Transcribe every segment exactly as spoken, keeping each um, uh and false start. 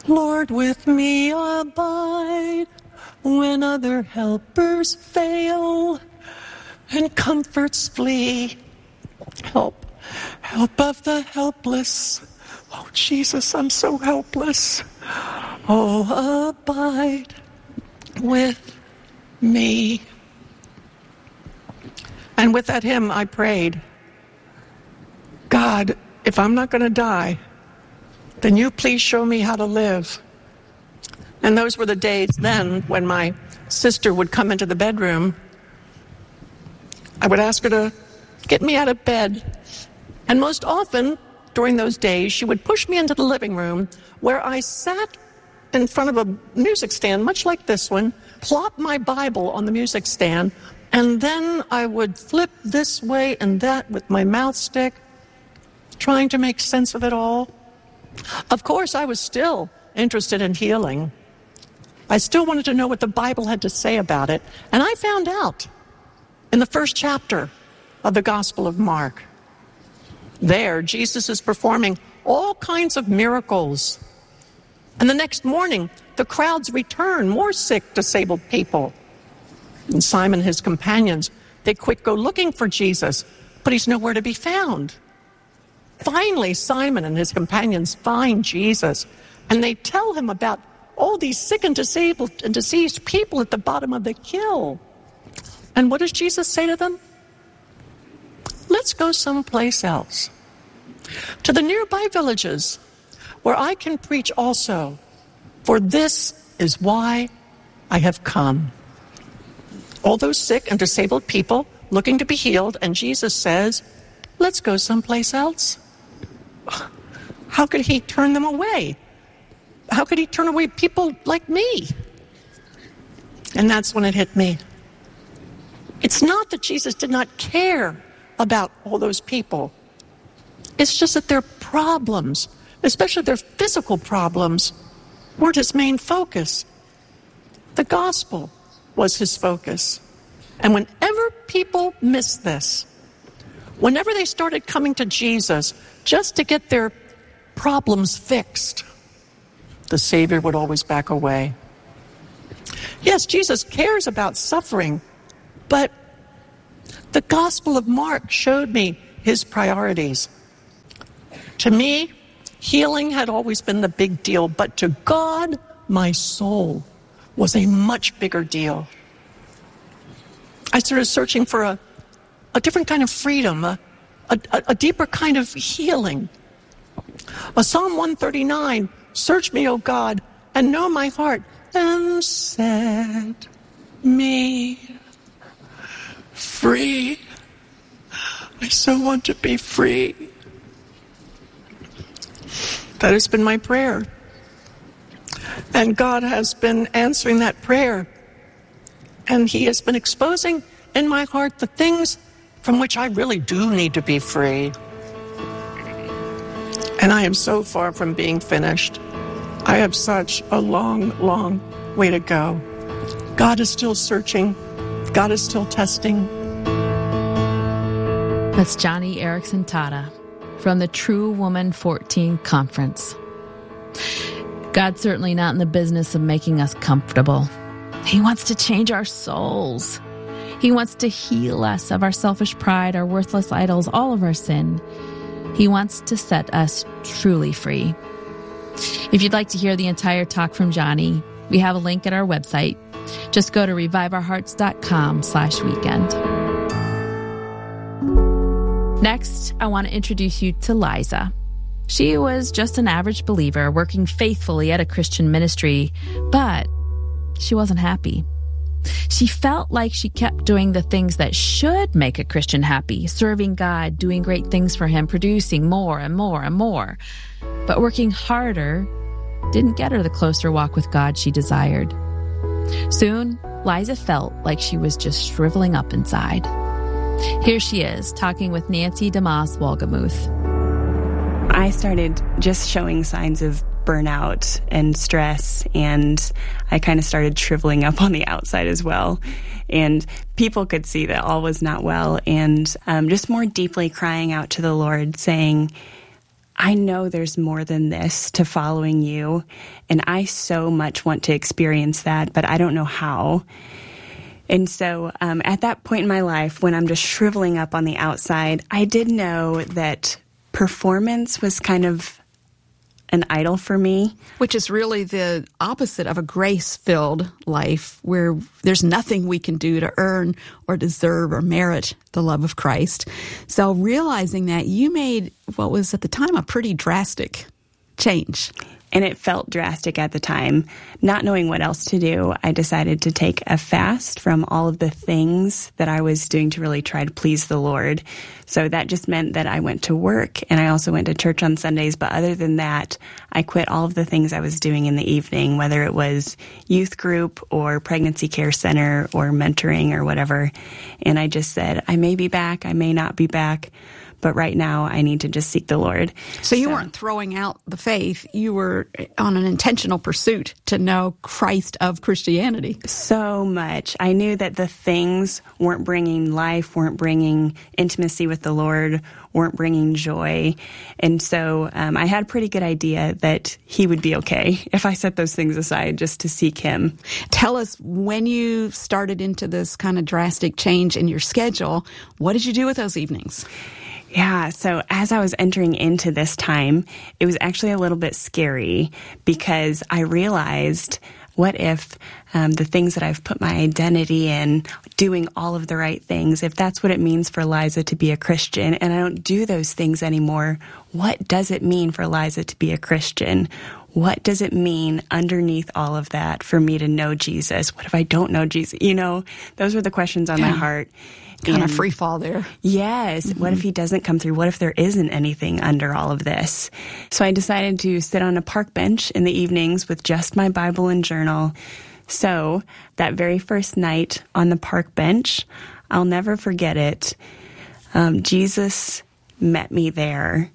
Lord, with me abide when other helpers fail and comforts flee. Help, help of the helpless. Oh, Jesus, I'm so helpless. Oh, abide with me. And with that hymn, I prayed, God, if I'm not going to die, then you please show me how to live. And those were the days then when my sister would come into the bedroom. I would ask her to get me out of bed. And most often during those days, she would push me into the living room where I sat in front of a music stand, much like this one, plop my Bible on the music stand, and then I would flip this way and that with my mouth stick, trying to make sense of it all. Of course, I was still interested in healing. I still wanted to know what the Bible had to say about it. And I found out in the first chapter of the Gospel of Mark. There, Jesus is performing all kinds of miracles. And the next morning, the crowds return, more sick, disabled people. And Simon and his companions, they quick go looking for Jesus, but he's nowhere to be found. Finally, Simon and his companions find Jesus, and they tell him about all these sick and disabled and diseased people at the bottom of the hill. And what does Jesus say to them? Let's go someplace else, to the nearby villages, where I can preach also, for this is why I have come. All those sick and disabled people looking to be healed, and Jesus says, let's go someplace else. How could he turn them away? How could he turn away people like me? And that's when it hit me. It's not that Jesus did not care about all those people. It's just that their problems, especially their physical problems, weren't his main focus. The gospel was his focus. And whenever people missed this, whenever they started coming to Jesus just to get their problems fixed, the Savior would always back away. Yes, Jesus cares about suffering, but the Gospel of Mark showed me his priorities. To me, healing had always been the big deal, but to God, my soul was a much bigger deal. I started searching for a, a different kind of freedom, a, a, a deeper kind of healing. A Psalm one thirty-nine, search me, O God, and know my heart, and set me free. I so want to be free. That has been my prayer. And God has been answering that prayer. And he has been exposing in my heart the things from which I really do need to be free. And I am so far from being finished. I have such a long, long way to go. God is still searching. God is still testing. That's Joni Eareckson Tada from the True Woman fourteen Conference. God's certainly not in the business of making us comfortable. He wants to change our souls. He wants to heal us of our selfish pride, our worthless idols, all of our sin. He wants to set us truly free. If you'd like to hear the entire talk from Joni, we have a link at our website. Just go to reviveourhearts.com slash weekend. Next, I want to introduce you to Liza. She was just an average believer working faithfully at a Christian ministry, but she wasn't happy. She felt like she kept doing the things that should make a Christian happy, serving God, doing great things for him, producing more and more and more. But working harder didn't get her the closer walk with God she desired. Soon, Liza felt like she was just shriveling up inside. Here she is, talking with Nancy DeMoss Wolgemuth. I started just showing signs of burnout and stress, and I kind of started shriveling up on the outside as well. And people could see that all was not well, and um, just more deeply crying out to the Lord, saying, I know there's more than this to following you, and I so much want to experience that, but I don't know how. And so um, at that point in my life, when I'm just shriveling up on the outside, I did know that performance was kind of an idol for me. Which is really the opposite of a grace-filled life where there's nothing we can do to earn or deserve or merit the love of Christ. So realizing that, you made what was at the time a pretty drastic change. And it felt drastic at the time. Not knowing what else to do, I decided to take a fast from all of the things that I was doing to really try to please the Lord. So that just meant that I went to work, and I also went to church on Sundays. But other than that, I quit all of the things I was doing in the evening, whether it was youth group or pregnancy care center or mentoring or whatever. And I just said, I may be back, I may not be back, but right now I need to just seek the Lord. So you so, weren't throwing out the faith. You were on an intentional pursuit to know Christ of Christianity. So much. I knew that the things weren't bringing life, weren't bringing intimacy with the Lord, weren't bringing joy. And so um, I had a pretty good idea that he would be okay if I set those things aside just to seek him. Tell us, when you started into this kind of drastic change in your schedule, what did you do with those evenings? Yeah, so as I was entering into this time, it was actually a little bit scary because I realized, what if um, the things that I've put my identity in, doing all of the right things, if that's what it means for Liza to be a Christian, and I don't do those things anymore, what does it mean for Liza to be a Christian? What does it mean underneath all of that for me to know Jesus? What if I don't know Jesus? You know, those were the questions on yeah. my heart. Kind and, of free fall there. Yes. Mm-hmm. What if he doesn't come through? What if there isn't anything under all of this? So I decided to sit on a park bench in the evenings with just my Bible and journal. So that very first night on the park bench, I'll never forget it. Um, Jesus met me there.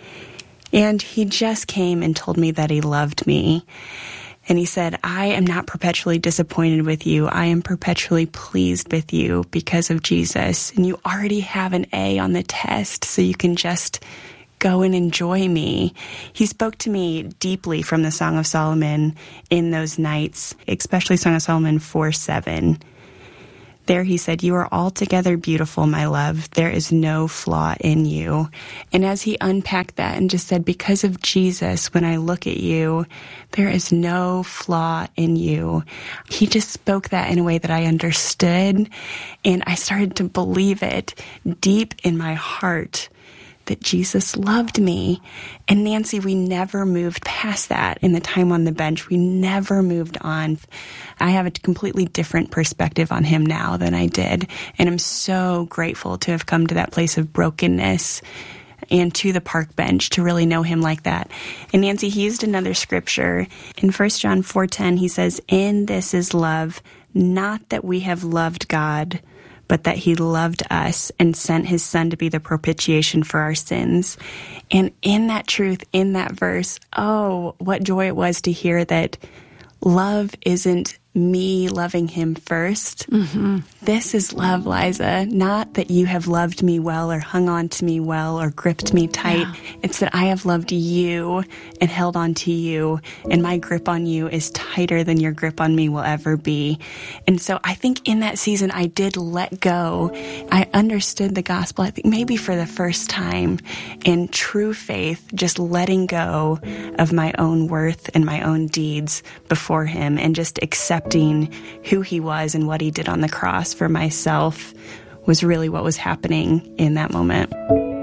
And he just came and told me that he loved me. And he said, I am not perpetually disappointed with you. I am perpetually pleased with you because of Jesus. And you already have an A on the test, so you can just go and enjoy me. He spoke to me deeply from the Song of Solomon in those nights, especially Song of Solomon four seven. There he said, you are altogether beautiful, my love. There is no flaw in you. And as he unpacked that and just said, because of Jesus, when I look at you, there is no flaw in you. He just spoke that in a way that I understood. And I started to believe it deep in my heart that Jesus loved me. And Nancy, we never moved past that in the time on the bench. We never moved on. I have a completely different perspective on him now than I did. And I'm so grateful to have come to that place of brokenness and to the park bench to really know him like that. And Nancy, he used another scripture. In First John four ten, he says, in this is love, not that we have loved God, but that he loved us and sent his son to be the propitiation for our sins. And in that truth, in that verse, oh, what joy it was to hear that love isn't me loving him first. Mm-hmm. This is love, Liza. Not that you have loved me well or hung on to me well or gripped me tight. Yeah. It's that I have loved you and held on to you, and my grip on you is tighter than your grip on me will ever be. And so I think in that season, I did let go. I understood the gospel, I think maybe for the first time, in true faith, just letting go of my own worth and my own deeds before him and just accepting who he was and what he did on the cross for myself was really what was happening in that moment.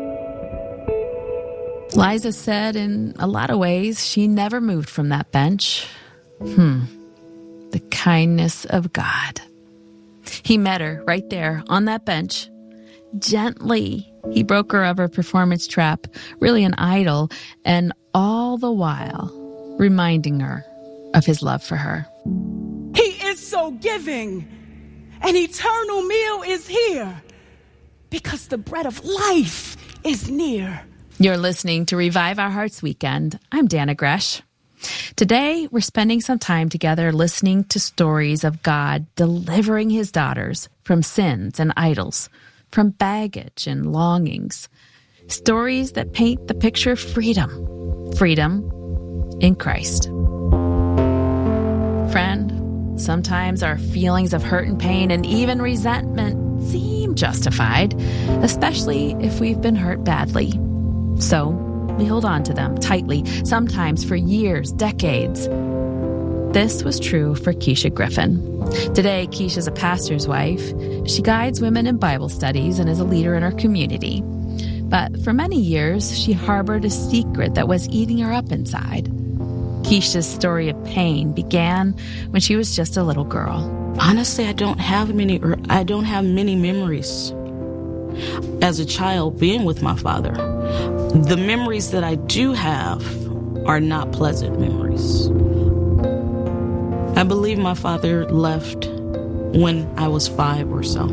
Liza said in a lot of ways she never moved from that bench. Hmm. The kindness of God. He met her right there on that bench. Gently, he broke her of her performance trap, really an idol, and all the while reminding her of his love for her. He is so giving. An eternal meal is here because the bread of life is near. You're listening to Revive Our Hearts Weekend. I'm Dana Gresh. Today, we're spending some time together listening to stories of God delivering his daughters from sins and idols, from baggage and longings. Stories that paint the picture of freedom. Freedom in Christ. Friend, sometimes our feelings of hurt and pain and even resentment seem justified, especially if we've been hurt badly. So we hold on to them tightly, sometimes for years, decades. This was true for Keisha Griffin. Today, Keisha's a pastor's wife. She guides women in Bible studies and is a leader in her community. But for many years, she harbored a secret that was eating her up inside. Keisha's story of pain began when she was just a little girl. Honestly, I don't have many, I don't have many memories as a child being with my father. The memories that I do have are not pleasant memories. I believe my father left when I was five or so.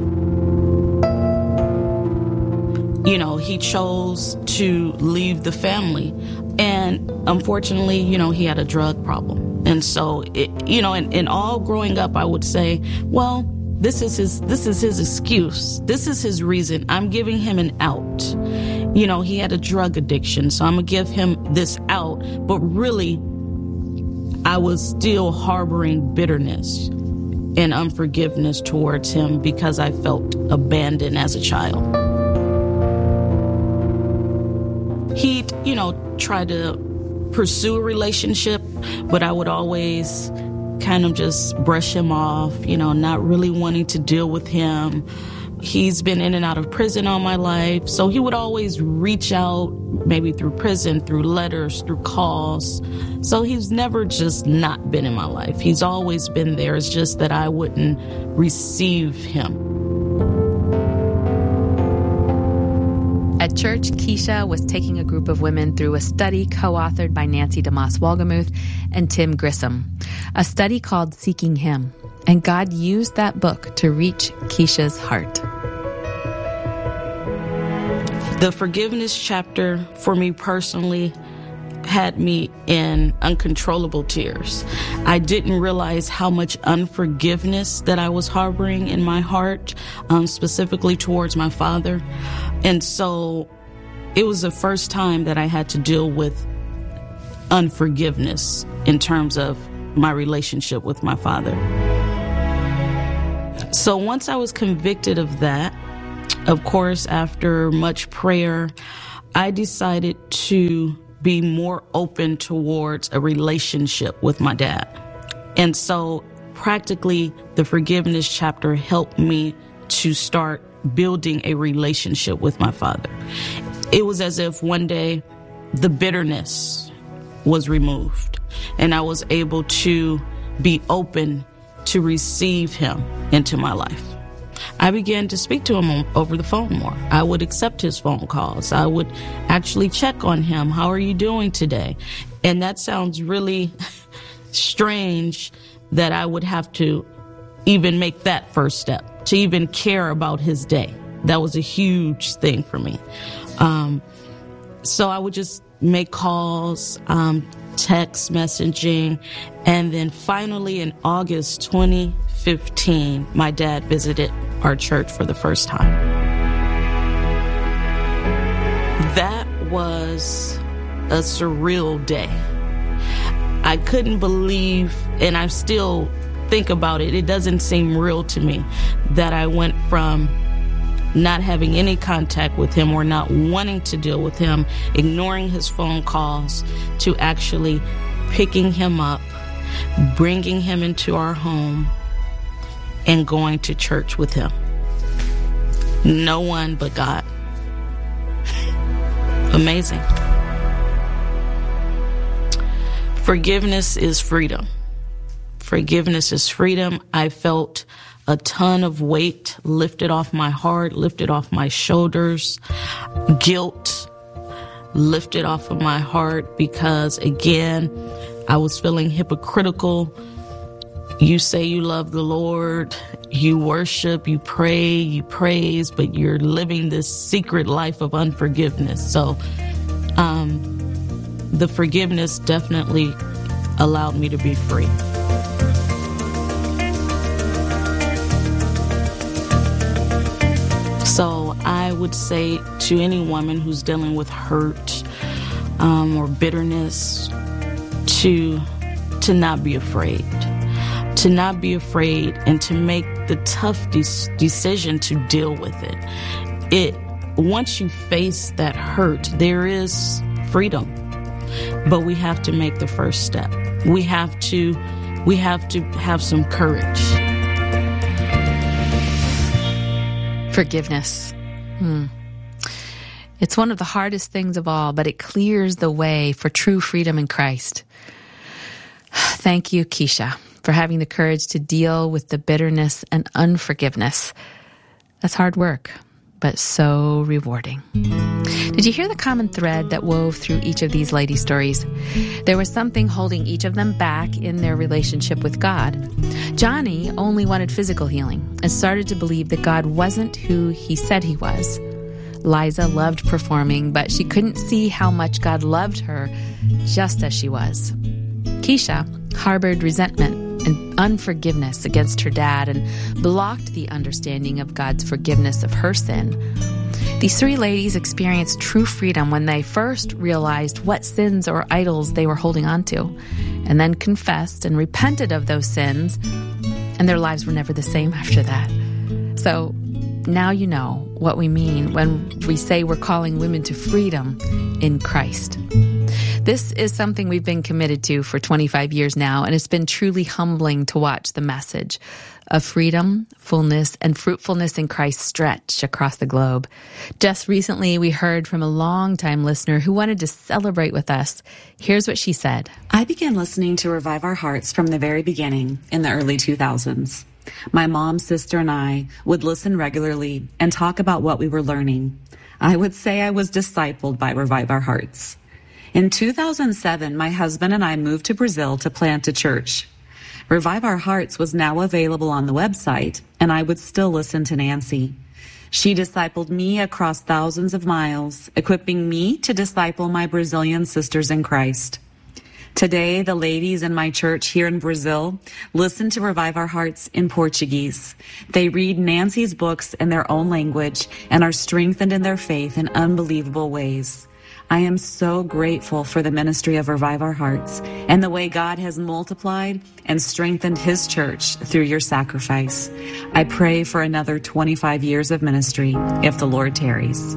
You know, he chose to leave the family. And unfortunately, you know, he had a drug problem. And so, it, you know, in, in all growing up, I would say, well, this is his, this is his excuse. This is his reason. I'm giving him an out. You know, he had a drug addiction, so I'm going to give him this out. But really, I was still harboring bitterness and unforgiveness towards him because I felt abandoned as a child. He'd, you know, try to pursue a relationship, but I would always kind of just brush him off, you know, not really wanting to deal with him. He's been in and out of prison all my life, so he would always reach out, maybe through prison, through letters, through calls. So he's never just not been in my life. He's always been there. It's just that I wouldn't receive him. At church, Keisha was taking a group of women through a study co-authored by Nancy DeMoss Wolgemuth and Tim Grissom, a study called Seeking Him. And God used that book to reach Keisha's heart. The forgiveness chapter, for me personally, had me in uncontrollable tears. I didn't realize how much unforgiveness that I was harboring in my heart, um, specifically towards my father. And so it was the first time that I had to deal with unforgiveness in terms of my relationship with my father. So once I was convicted of that, of course, after much prayer, I decided to be more open towards a relationship with my dad. And so practically the forgiveness chapter helped me to start building a relationship with my father. It was as if one day the bitterness was removed and I was able to be open to receive him into my life. I began to speak to him over the phone more. I would accept his phone calls. I would actually check on him. How are you doing today? And that sounds really strange that I would have to even make that first step, to even care about his day. That was a huge thing for me. Um, so I would just make calls, um, text messaging, and then finally in August twenty fifteen, my dad visited our church for the first time. That was a surreal day. I couldn't believe, and I still think about it, it doesn't seem real to me, that I went from not having any contact with him or not wanting to deal with him, ignoring his phone calls, to actually picking him up, bringing him into our home, and going to church with him. No one but God. Amazing. Forgiveness is freedom. Forgiveness is freedom. I felt a ton of weight lifted off my heart, lifted off my shoulders, guilt lifted off of my heart because, again, I was feeling hypocritical. You say you love the Lord, you worship, you pray, you praise, but you're living this secret life of unforgiveness. So um, the forgiveness definitely allowed me to be free. So I would say to any woman who's dealing with hurt um, or bitterness to to not be afraid, to not be afraid and to make the tough de- decision to deal with it. It once you face that hurt, there is freedom, but we have to make the first step. We have to we have to have some courage. Forgiveness. Hmm. It's one of the hardest things of all, but it clears the way for true freedom in Christ. Thank you, Keisha, for having the courage to deal with the bitterness and unforgiveness. That's hard work, but so rewarding. Did you hear the common thread that wove through each of these lady stories? There was something holding each of them back in their relationship with God. Johnny only wanted physical healing and started to believe that God wasn't who he said he was. Liza loved performing, but she couldn't see how much God loved her just as she was. Keisha harbored resentment and unforgiveness against her dad and blocked the understanding of God's forgiveness of her sin. These three ladies experienced true freedom when they first realized what sins or idols they were holding on to, and then confessed and repented of those sins, and their lives were never the same after that. So now you know what we mean when we say we're calling women to freedom in Christ. This is something we've been committed to for twenty-five years now, and it's been truly humbling to watch the message of freedom, fullness, and fruitfulness in Christ stretch across the globe. Just recently, we heard from a longtime listener who wanted to celebrate with us. Here's what she said. I began listening to Revive Our Hearts from the very beginning in the early two thousands. My mom, sister, and I would listen regularly and talk about what we were learning. I would say I was discipled by Revive Our Hearts. In two thousand seven, my husband and I moved to Brazil to plant a church. Revive Our Hearts was now available on the website, and I would still listen to Nancy. She discipled me across thousands of miles, equipping me to disciple my Brazilian sisters in Christ. Today, the ladies in my church here in Brazil listen to Revive Our Hearts in Portuguese. They read Nancy's books in their own language and are strengthened in their faith in unbelievable ways. I am so grateful for the ministry of Revive Our Hearts and the way God has multiplied and strengthened His church through your sacrifice. I pray for another twenty-five years of ministry if the Lord tarries.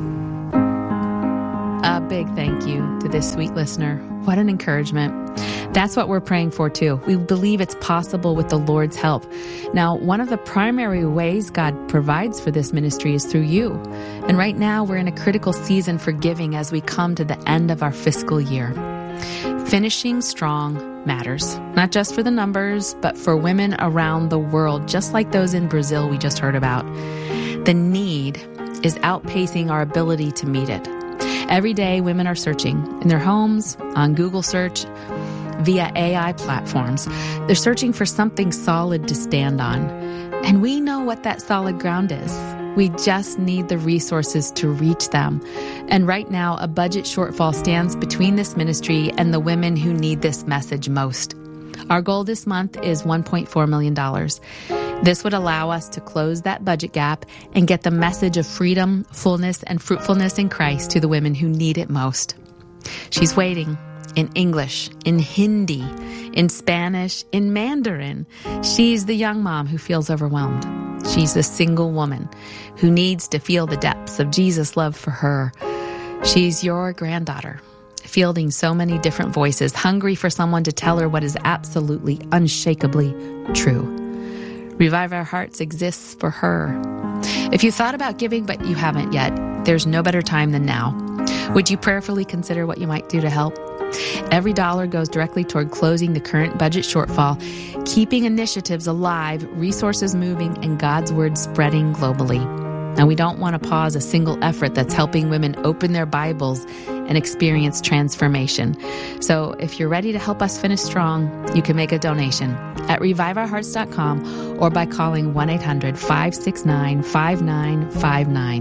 A big thank you to this sweet listener. What an encouragement. That's what we're praying for too. We believe it's possible with the Lord's help. Now, one of the primary ways God provides for this ministry is through you. And right now we're in a critical season for giving as we come to the end of our fiscal year. Finishing strong matters, not just for the numbers, but for women around the world, just like those in Brazil we just heard about. The need is outpacing our ability to meet it. Every day, women are searching in their homes, on Google search, via A I platforms. They're searching for something solid to stand on. And we know what that solid ground is. We just need the resources to reach them. And right now, a budget shortfall stands between this ministry and the women who need this message most. Our goal this month is one point four million dollars. This would allow us to close that budget gap and get the message of freedom, fullness, and fruitfulness in Christ to the women who need it most. She's waiting in English, in Hindi, in Spanish, in Mandarin. She's the young mom who feels overwhelmed. She's the single woman who needs to feel the depths of Jesus' love for her. She's your granddaughter, fielding so many different voices, hungry for someone to tell her what is absolutely, unshakably true. Revive Our Hearts exists for her. If you thought about giving but you haven't yet, there's no better time than now. Would you prayerfully consider what you might do to help? Every dollar goes directly toward closing the current budget shortfall, keeping initiatives alive, resources moving, and God's word spreading globally. Now, we don't want to pause a single effort that's helping women open their Bibles and experience transformation. So if you're ready to help us finish strong, you can make a donation at revive our hearts dot com or by calling one eight hundred, five six nine, five nine five nine.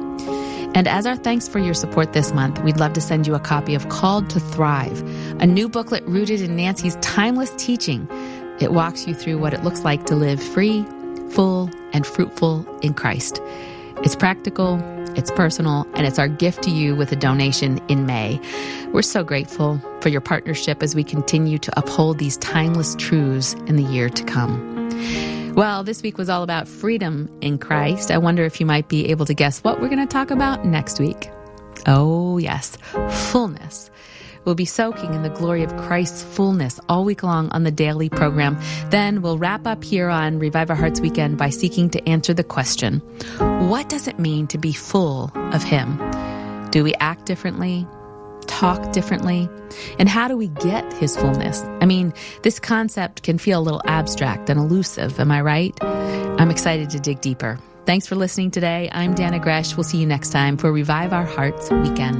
And as our thanks for your support this month, we'd love to send you a copy of Called to Thrive, a new booklet rooted in Nancy's timeless teaching. It walks you through what it looks like to live free, full, and fruitful in Christ. It's practical, it's personal, and it's our gift to you with a donation in May. We're so grateful for your partnership as we continue to uphold these timeless truths in the year to come. Well, this week was all about freedom in Christ. I wonder if you might be able to guess what we're going to talk about next week. Oh, yes, fullness. We'll be soaking in the glory of Christ's fullness all week long on the daily program. Then we'll wrap up here on Revive Our Hearts Weekend by seeking to answer the question, what does it mean to be full of Him? Do we act differently? Talk differently? And how do we get His fullness? I mean, this concept can feel a little abstract and elusive, am I right? I'm excited to dig deeper. Thanks for listening today. I'm Dana Gresh. We'll see you next time for Revive Our Hearts Weekend.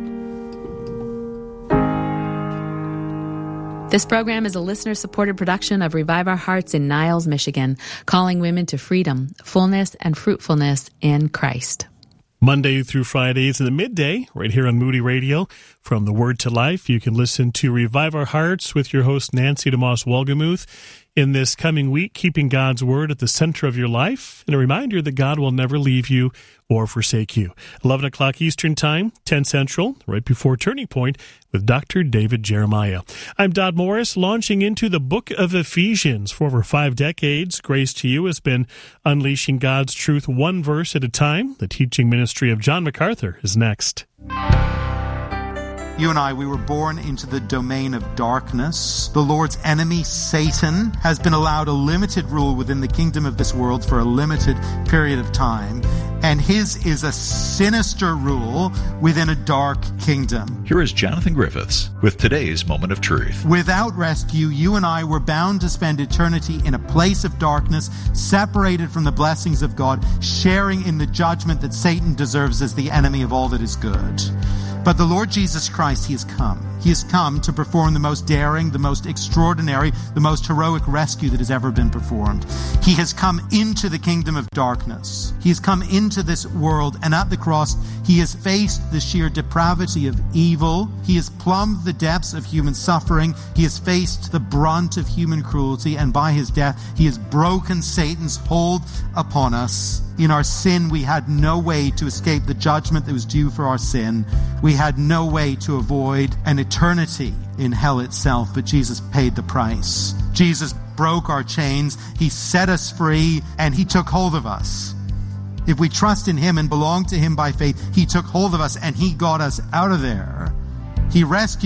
This program is a listener-supported production of Revive Our Hearts in Niles, Michigan, calling women to freedom, fullness, and fruitfulness in Christ. Monday through Fridays in the midday, right here on Moody Radio. From the Word to Life, you can listen to Revive Our Hearts with your host, Nancy DeMoss Wolgemuth. In this coming week, keeping God's Word at the center of your life, and a reminder that God will never leave you or forsake you. eleven o'clock Eastern Time, ten Central, right before Turning Point, with Doctor David Jeremiah. I'm Dodd Morris, launching into the book of Ephesians. For over five decades, Grace to You has been unleashing God's truth one verse at a time. The teaching ministry of John MacArthur is next. You and I, we were born into the domain of darkness. The Lord's enemy, Satan, has been allowed a limited rule within the kingdom of this world for a limited period of time. And his is a sinister rule within a dark kingdom. Here is Jonathan Griffiths with today's Moment of Truth. Without rescue, you and I were bound to spend eternity in a place of darkness, separated from the blessings of God, sharing in the judgment that Satan deserves as the enemy of all that is good. But the Lord Jesus Christ, He has come. He has come to perform the most daring, the most extraordinary, the most heroic rescue that has ever been performed. He has come into the kingdom of darkness. He has come into this world, and at the cross, He has faced the sheer depravity of evil. He has plumbed the depths of human suffering. He has faced the brunt of human cruelty, and by His death, He has broken Satan's hold upon us. In our sin, we had no way to escape the judgment that was due for our sin. We had no way to avoid an eternity in hell itself, but Jesus paid the price. Jesus broke our chains, He set us free, and He took hold of us. If we trust in Him and belong to Him by faith, He took hold of us and He got us out of there. He rescued